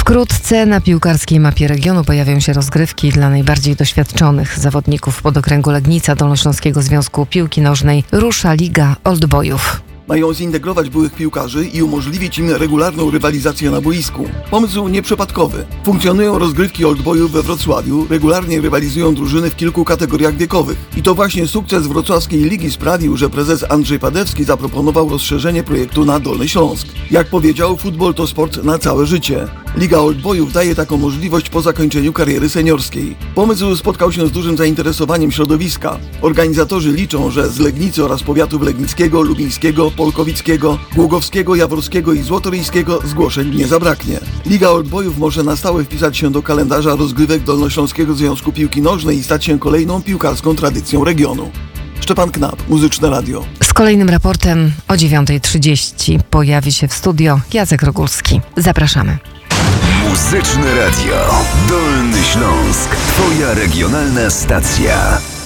Wkrótce na piłkarskiej mapie regionu pojawią się rozgrywki dla najbardziej doświadczonych zawodników podokręgu Legnica Dolnośląskiego Związku Piłki Nożnej. Rusza Liga Oldboyów. Mają zintegrować byłych piłkarzy i umożliwić im regularną rywalizację na boisku. Pomysł nieprzypadkowy. Funkcjonują rozgrywki oldboyów we Wrocławiu, regularnie rywalizują drużyny w kilku kategoriach wiekowych. I to właśnie sukces wrocławskiej ligi sprawił, że prezes Andrzej Padewski zaproponował rozszerzenie projektu na Dolny Śląsk. Jak powiedział, futbol to sport na całe życie. Liga Oldboyów daje taką możliwość po zakończeniu kariery seniorskiej. Pomysł spotkał się z dużym zainteresowaniem środowiska. Organizatorzy liczą, że z Legnicy oraz powiatów legnickiego, lubińskiego, polkowickiego, głogowskiego, jaworskiego i złotoryjskiego zgłoszeń nie zabraknie. Liga Oldboyów może na stałe wpisać się do kalendarza rozgrywek Dolnośląskiego Związku Piłki Nożnej i stać się kolejną piłkarską tradycją regionu. Szczepan Knap, Muzyczne Radio. Z kolejnym raportem o 9:30 pojawi się w studio Jacek Rogulski. Zapraszamy. Muzyczne Radio. Dolny Śląsk. Twoja regionalna stacja.